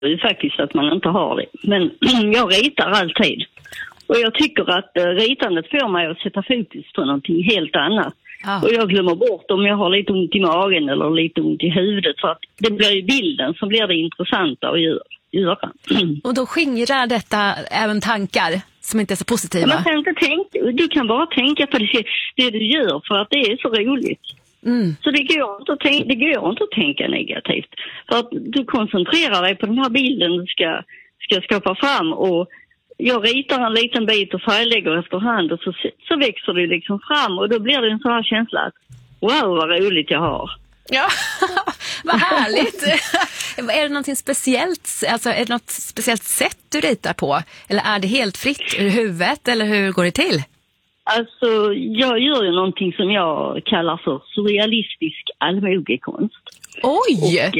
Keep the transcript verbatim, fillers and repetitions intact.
Det är faktiskt att man inte har det. Men jag ritar alltid. Och jag tycker att uh, ritandet får mig att sätta fokus på någonting helt annat. Ah. Och jag glömmer bort om jag har lite ont i magen eller lite ont i huvudet. För att det blir ju bilden som blir det intressanta att göra. Och då skingrar detta även tankar som inte är så positiva? Man kan inte tänka, du kan bara tänka på det, det du gör för att det är så roligt. Mm. Så det går, inte att tänka, det går inte att tänka negativt. För att du koncentrerar dig på den här bilden du ska, ska skapa fram. Och jag ritar en liten bit och färglägger efterhand och så, så växer det liksom fram. Och då blir det en sån här känsla att wow, vad roligt jag har. Ja, vad härligt. Är det någonting speciellt, alltså är det något speciellt sätt du ritar på? Eller är det helt fritt ur huvudet, eller hur går det till? Alltså, jag gör ju någonting som jag kallar för surrealistisk allmogekonst. Oj! Och